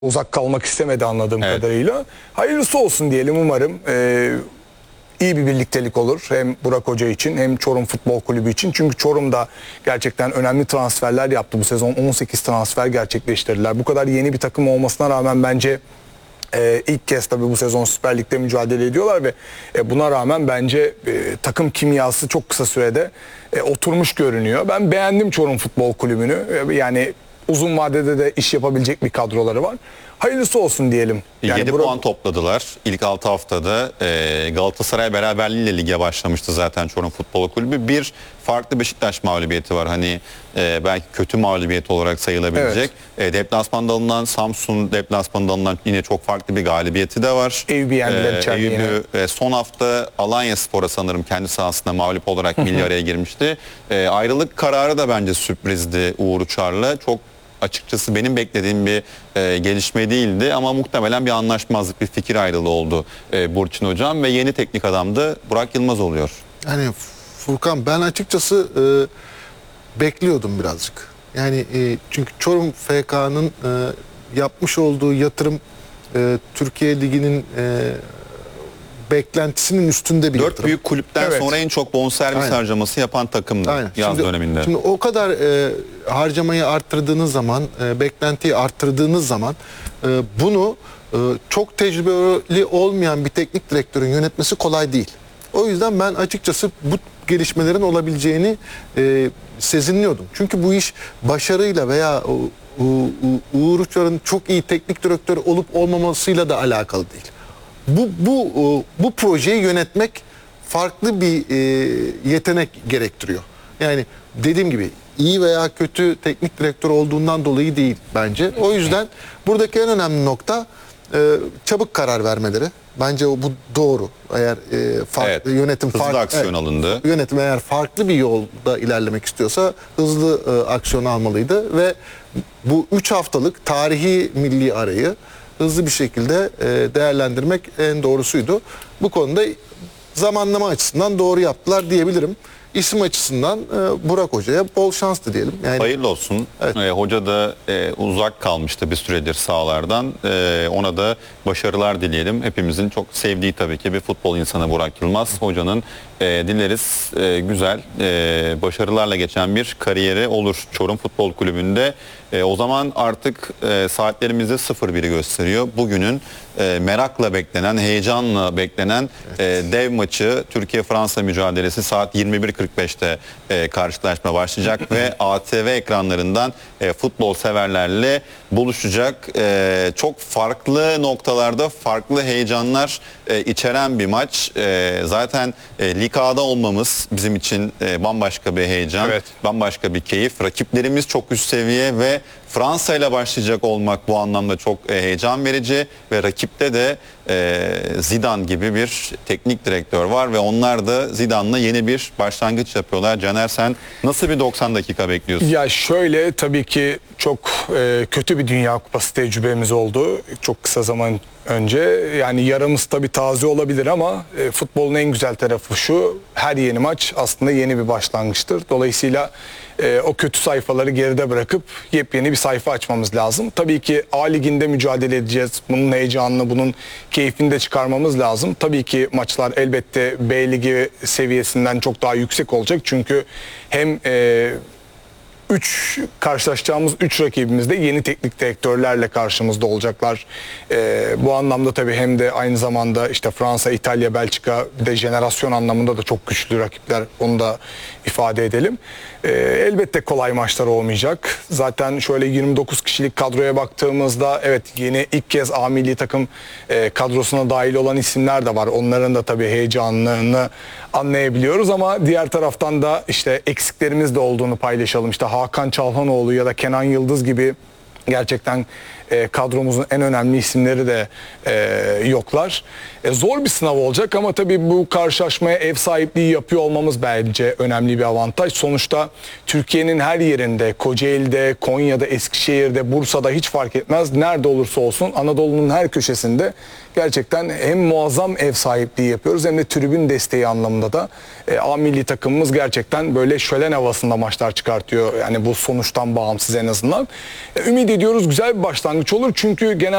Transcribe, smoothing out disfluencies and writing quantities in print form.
uzak kalmak istemedi anladığım kadarıyla. Hayırlısı olsun diyelim umarım. İyi bir birliktelik olur. Hem Burak Hoca için hem Çorum Futbol Kulübü için. Çünkü Çorum da gerçekten önemli transferler yaptı bu sezon. 18 transfer gerçekleştirdiler. Bu kadar yeni bir takım olmasına rağmen bence ilk kez tabii bu sezon Süper Lig'de mücadele ediyorlar ve buna rağmen bence takım kimyası çok kısa sürede oturmuş görünüyor. Ben beğendim Çorum Futbol Kulübü'nü. Yani uzun vadede de iş yapabilecek bir kadroları var. Hayırlısı olsun diyelim. Yani 7 puan topladılar. İlk 6 haftada Galatasaray beraberliğiyle lige başlamıştı zaten Çorum Futbol Kulübü. Bir farklı Beşiktaş mağlubiyeti var. Hani belki kötü mağlubiyet olarak sayılabilecek. Evet. Deplasmanda alınan, Samsun deplasmanda alınan yine çok farklı bir galibiyeti de var. Eyüp'ü yendiler içeride yine. Son hafta Alanyaspor'a sanırım kendi sahasında mağlup olarak milli araya girmişti. Ayrılık kararı da bence sürprizdi Uğur Uçar'la. Çok açıkçası benim beklediğim bir gelişme değildi ama muhtemelen bir anlaşmazlık, bir fikir ayrılığı oldu Burçin Hocam ve yeni teknik adam da Burak Yılmaz oluyor. Yani Furkan, ben açıkçası bekliyordum birazcık. Yani çünkü Çorum FK'nın yapmış olduğu yatırım Türkiye Ligi'nin beklentisinin üstünde bir 4 yatırım. büyük kulüpten sonra en çok bonservis harcaması yapan takımdı yaz döneminde. Şimdi o kadar harcamayı arttırdığınız zaman, beklentiyi arttırdığınız zaman bunu çok tecrübeli olmayan bir teknik direktörün yönetmesi kolay değil. O yüzden ben açıkçası bu gelişmelerin olabileceğini sezinliyordum. Çünkü bu iş başarıyla veya Uğur Uçar'ın çok iyi teknik direktör olup olmamasıyla da alakalı değil. Bu projeyi yönetmek farklı bir yetenek gerektiriyor. Yani dediğim gibi iyi veya kötü teknik direktör olduğundan dolayı değil bence. O yüzden buradaki en önemli nokta çabuk karar vermeleri. Bence bu doğru. Eğer farklı yönetim hızlı aksiyon alındı. Yönetim eğer farklı bir yolda ilerlemek istiyorsa hızlı aksiyon almalıydı ve bu 3 haftalık tarihi milli arayı hızlı bir şekilde değerlendirmek en doğrusuydu. Bu konuda zamanlama açısından doğru yaptılar diyebilirim. İsim açısından Burak Hoca'ya bol şanslı diyelim. Yani, hayırlı olsun. Evet. Hoca da uzak kalmıştı bir süredir sahalardan. Ona da başarılar dileyelim. Hepimizin çok sevdiği tabii ki bir futbol insanı Burak Yılmaz. Hocanın dileriz güzel, başarılarla geçen bir kariyeri olur Çorum Futbol Kulübü'nde. O zaman artık saatlerimizde 01'i gösteriyor. Bugünün merakla beklenen, heyecanla beklenen dev maçı Türkiye-Fransa mücadelesi saat 21.45'te karşılaşma başlayacak ve ATV ekranlarından futbol severlerle buluşacak. Çok farklı noktalarda farklı heyecanlar içeren bir maç. Zaten Lig A'da olmamız bizim için bambaşka bir heyecan, bambaşka bir keyif. Rakiplerimiz çok üst seviye ve Fransa ile başlayacak olmak bu anlamda çok heyecan verici ve rakipte de Zidane gibi bir teknik direktör var ve onlar da Zidane'la yeni bir başlangıç yapıyorlar. Caner, sen nasıl bir 90 dakika bekliyorsun? Ya şöyle, tabii ki çok kötü bir Dünya Kupası tecrübemiz oldu çok kısa zaman önce. Yani yaramız tabii taze olabilir ama futbolun en güzel tarafı şu: her yeni maç aslında yeni bir başlangıçtır. Dolayısıyla o kötü sayfaları geride bırakıp yepyeni bir sayfa açmamız lazım. Tabii ki A Ligi'nde mücadele edeceğiz. Bunun heyecanını, bunun keyfini de çıkarmamız lazım. Tabii ki maçlar elbette B Ligi seviyesinden çok daha yüksek olacak. Çünkü hem karşılaşacağımız 3 rakibimiz de yeni teknik direktörlerle karşımızda olacaklar. Bu anlamda tabii hem de aynı zamanda işte Fransa, İtalya, Belçika de jenerasyon anlamında da çok güçlü rakipler. Onu da ifade edelim. Elbette kolay maçlar olmayacak. Zaten şöyle 29 kişilik kadroya baktığımızda evet, yeni ilk kez A milli takım kadrosuna dahil olan isimler de var. Onların da tabii heyecanını anlayabiliyoruz ama diğer taraftan da işte eksiklerimiz de olduğunu paylaşalım. İşte Hakan Çalhanoğlu ya da Kenan Yıldız gibi gerçekten kadromuzun en önemli isimleri de yoklar. Zor bir sınav olacak ama tabii bu karşılaşmaya ev sahipliği yapıyor olmamız bence önemli bir avantaj. Sonuçta Türkiye'nin her yerinde, Kocaeli'de, Konya'da, Eskişehir'de, Bursa'da hiç fark etmez. Nerede olursa olsun Anadolu'nun her köşesinde gerçekten hem muazzam ev sahipliği yapıyoruz hem de tribün desteği anlamında da A milli takımımız gerçekten böyle şölen havasında maçlar çıkartıyor. Yani bu sonuçtan bağımsız en azından. Ümit ediyoruz güzel bir başlangıç başlangıç olur. Çünkü genel